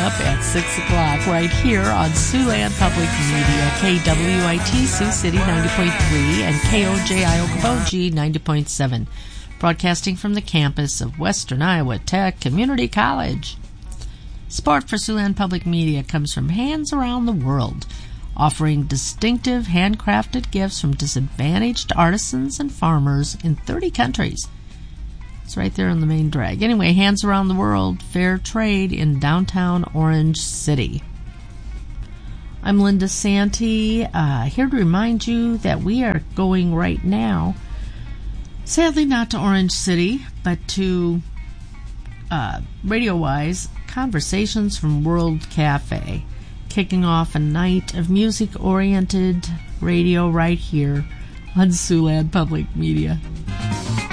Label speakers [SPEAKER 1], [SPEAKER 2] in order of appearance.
[SPEAKER 1] up at 6 o'clock right here on Siouxland Public Media, KWIT Sioux City 90.3 and KOJI Okoboji 90.7, broadcasting from the campus of Western Iowa Tech Community College. Support for Siouxland Public Media comes from Hands Around the World, offering distinctive handcrafted gifts from disadvantaged artisans and farmers in 30 countries. It's right there in the main drag. Anyway, Hands Around the World, fair trade in downtown Orange City. I'm Linda Santee, here to remind you that we are going right now, sadly not to Orange City, but to, radio-wise, Conversations from World Cafe, kicking off a night of music-oriented radio right here on Siouxland Public Media.